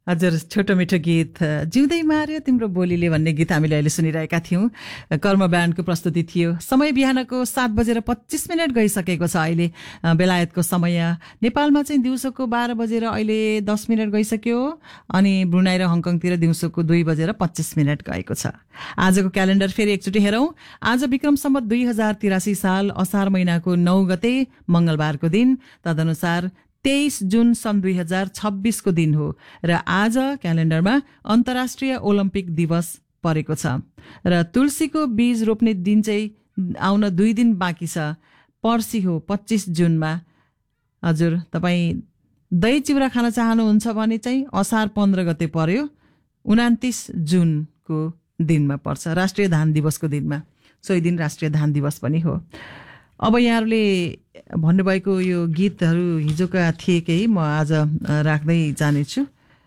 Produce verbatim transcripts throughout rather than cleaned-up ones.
हजुर, छोटो मिठो गीत जिउँदै मार्यो तिम्रो बोलीले भन्ने गीत हामीले अहिले सुनिरहेका थियौँ। कर्म ब्यान्डको प्रस्तुति थियो। समय बिहानको सात बजेर पच्चिस मिनट गइसकेको छ अहिले बेलायतको समय। नेपालमा चाहिँ दिउँसोको बाह्र बजेर अहिले दस मिनट गइसक्यो अनि ब्रुनाई र हङकङतिर दिउँसोको दुई बजेर पच्चिस मिनट गएको छ। आजको क्यालेन्डर फेरि एकचोटि हेरौँ। आज विक्रम सम्वत दुई हजार तिरासी साल असार महिनाको नौ गते मङ्गलबारको दिन, तदनुसार तेइस जुन सन् दुई हजार छब्बिसको दिन हो र आज क्यालेन्डरमा अन्तर्राष्ट्रिय ओलम्पिक दिवस परेको छ र तुलसीको बीज रोप्ने दिन चाहिँ आउन दुई दिन बाँकी छ। पर्सि हो पच्चिस जुनमा। हजुर, तपाईँ दही चिउरा खान चाहनुहुन्छ भने चाहिँ असार पन्ध्र गते पर्यो, उनातिस जुनको दिनमा पर्छ, राष्ट्रिय धान दिवसको दिनमा। सोही दिन राष्ट्रिय धान दिवस पनि हो। अब यहाँहरूले भन्नुभएको यो गीतहरू हिजोका थिए केही, म आज राख्दै जानेछु।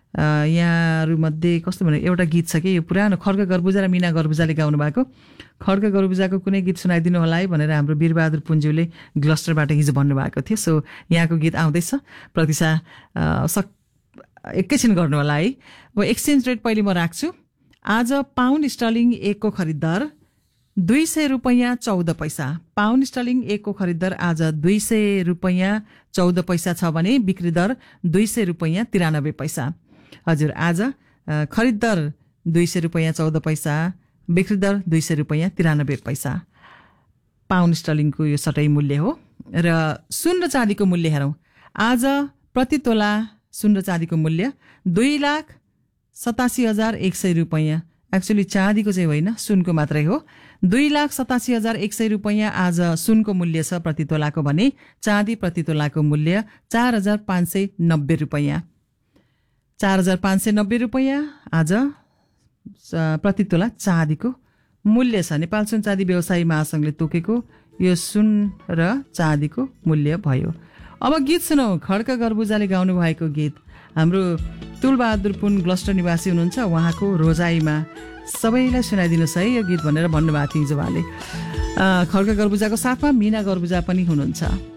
यहाँहरूमध्ये कस्तो भने एउटा गीत छ कि यो पुरानो खड्ग गर्बुजा र मिना गर्बुजाले गाउनु भएको। खड्ग गर्बुजाको कुनै गीत सुनाइदिनु होला है भनेर हाम्रो वीरबहादुर पुन्ज्यूले ग्लस्टरबाट हिजो भन्नुभएको थियो। सो यहाँको गीत आउँदैछ। प्रतीक्षा सक एकैछिन गर्नु होला है। अब एक्सचेन्ज रेट पहिले म राख्छु। आज पाउन्ड स्टर्लिङ एकको खरिददार दुई सय रुपियाँ चौध पैसा। पाउन्ड स्टर्लिङ एकको खरिददर आज दुई सय रुपियाँ चौध पैसा छ भने बिक्री दर दुई सय रुपियाँ तिरानब्बे पैसा। हजुर, आज खरिददर दुई सय रुपियाँ चौध पैसा, बिक्री दर दुई सय रुपियाँ तिरानब्बे पैसा पाउन्ड स्टर्लिङको यो सटै मूल्य हो। र सुन र चाँदीको मूल्य हेरौँ। आज प्रति तोला सुन र चाँदीको मूल्य दुई लाख सतासी हजार एक सय रुपियाँ। एक्चुअली चाँदीको चाहिँ होइन, सुनको मात्रै हो। दुई लाख सतासी हजार एक सय रुपियाँ आज सुनको मूल्य छ प्रति तोलाको भने चाँदी प्रति तोलाको मूल्य चार हजार पाँच सय नब्बे रुपियाँ। चार हजार पाँच सय नब्बे रुपियाँ आज प्रति तोला चाँदीको मूल्य छ। नेपाल सुन चाँदी व्यवसायी महासङ्घले तोकेको यो सुन र चाँदीको मूल्य भयो। अब गीत सुनौ। खड्क गर्बुजाले गाउनु भएको गीत हाम्रो तुलबहादुर पुन ग्लस्टर निवासी हुनुहुन्छ, उहाँको रोजाइमा। सबैलाई सुनाइदिनुहोस् है यो गीत भनेर भन्नुभएको थियो हिजो उहाँले। खड्क गर्बुजाको साथमा मिना गर्बुजा पनि हुनुहुन्छ।